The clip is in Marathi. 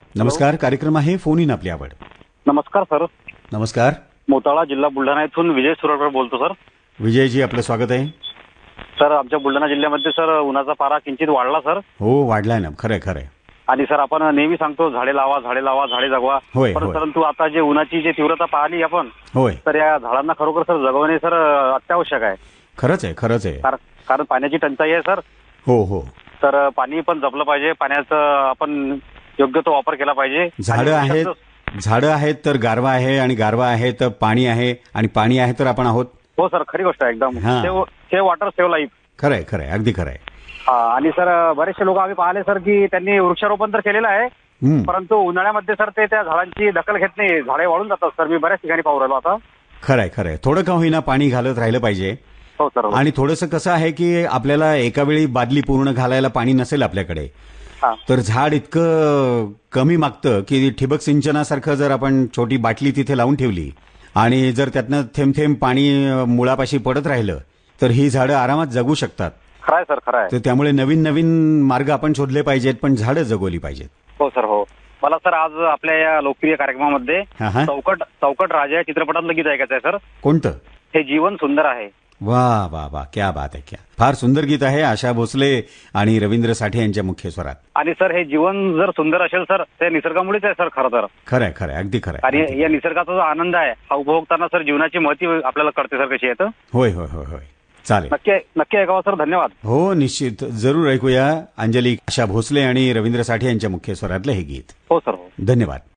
नमस्कार. कार्यक्रम आहे फोन इन आपली आवड. नमस्कार सर. नमस्कार. मोताळा जिल्हा बुलढाणा इथून विजय सुरकर बोलतो सर. विजयजी, आपलं स्वागत आहे. सर, आमच्या बुलढाणा जिल्ह्यामध्ये सर उन्हाचा पारा किंचित वाढला सर. हो, वाढलाय ना. खरंय खरंय. आणि सर आपण नेहमी सांगतो झाडे लावा, झाडे लावा, झाडे जगवा. होय, परंतु आता जे उन्हाची जी तीव्रता पाहिली आपण, होय, तर या झाडांना खरोखर सर जगवणे सर अत्यावश्यक आहे. खरंच आहे, खरंच आहे. कारण पाण्याची टंचाई आहे सर. हो हो. तर पाणी पण जपलं पाहिजे. पाण्याचा आपण योग्य तो वापर केला पाहिजे. झाडं आहेत तर गारवा आहे, आणि गारवा आहे तर पाणी आहे, आणि पाणी आहे तर आपण आहोत. हो सर, खरी गोष्ट आहे एकदम. Save water save life. खरंय खरंय, अगदी खरंय. आणि सर बरेचसे लोक आम्ही पाहिले सर की त्यांनी वृक्षारोपण तर केलेलं आहे, परंतु उन्हाळ्यामध्ये सर ते त्या झाडांची दखल घेत नाही. झाडे वाळून जातात सर. मी बऱ्याच ठिकाणी पाहू राहिलो आता. खरंय खरंय. थोडं का होईना पाणी घालत राहिलं पाहिजे. हो सर. आणि थोडंसं कसं आहे की आपल्याला एका वेळी बादली पूर्ण घालायला पाणी नसेल आपल्याकडे, तर झाड इतकं कमी मागतं की ठिबक सिंचनासारखं जर आपण छोटी बाटली तिथे लावून ठेवली आणि जर त्यातनं थेंब थेंब पाणी मुळापाशी पडत राहिलं तर ही झाडं आरामात जगू शकतात. खरंय सर, खरंय. तर त्यामुळे नवीन नवीन मार्ग आपण शोधले पाहिजेत, पण झाडं जगवली पाहिजेत. हो सर. हो. मला सर आज आपल्या या लोकप्रिय कार्यक्रमामध्ये चौकट राजा या चित्रपटातलं गीत ऐकायचं आहे सर. कोणतं? हे जीवन सुंदर आहे. वा वा वा, क्या बात आहे. क्या फार सुंदर गीत आहे. आशा भोसले आणि रवींद्र साठे यांच्या मुख्य स्वरात. आणि सर हे जीवन जर सुंदर असेल सर, ते निसर्गामुळेच आहे सर. खरं तर खरंय खरंय, अगदी खरंय. आणि या निसर्गाचा जो आनंद आहे हा उपभोगताना सर जीवनाची महती आपल्याला कळते सर कशी आहे. होय होय होय होय. चालेल. नक्की ऐकावं सर. धन्यवाद. हो, निश्चित जरूर ऐकूया. अंजली, आशा भोसले आणि रवींद्र साठे यांच्या मुख्य स्वरातलं हे गीत. हो सर. हो. धन्यवाद.